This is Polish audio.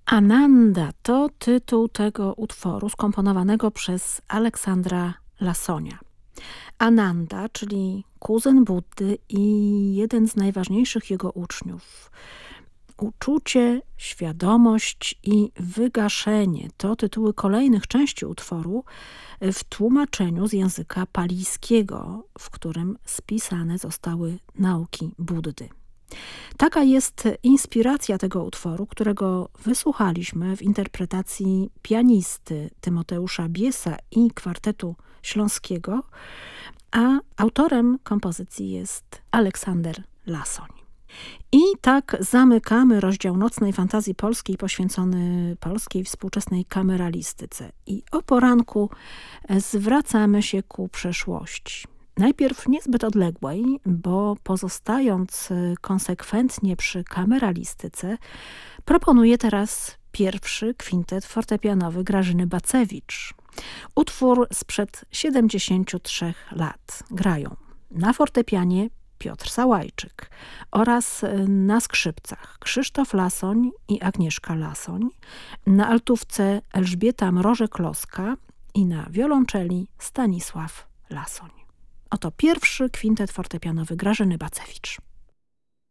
Ananda to tytuł tego utworu skomponowanego przez Aleksandra Lassonia. Ananda, czyli kuzyn Buddy i jeden z najważniejszych jego uczniów. Uczucie, świadomość i wygaszenie to tytuły kolejnych części utworu w tłumaczeniu z języka palijskiego, w którym spisane zostały nauki Buddy. Taka jest inspiracja tego utworu, którego wysłuchaliśmy w interpretacji pianisty Tymoteusza Biesa i Kwartetu Śląskiego, a autorem kompozycji jest Aleksander Lassoń. I tak zamykamy rozdział Nocnej Fantazji Polskiej poświęcony polskiej współczesnej kameralistyce. I o poranku zwracamy się ku przeszłości. Najpierw niezbyt odległej, bo pozostając konsekwentnie przy kameralistyce, proponuję teraz pierwszy kwintet fortepianowy Grażyny Bacewicz. Utwór sprzed 73 lat. Grają na fortepianie Piotr Sałajczyk oraz na skrzypcach Krzysztof Lassoń i Agnieszka Lassoń, na altówce Elżbieta Mrożek-Loska i na wiolonczeli Stanisław Lassoń. Oto pierwszy kwintet fortepianowy Grażyny Bacewicz.